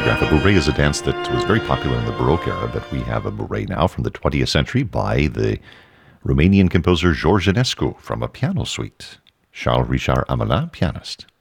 photograph. A bourrée is a dance that was very popular in the Baroque era, but we have a bourrée now from the 20th century by the Romanian composer George Enescu from a piano suite. Charles Richard Amelin, pianist.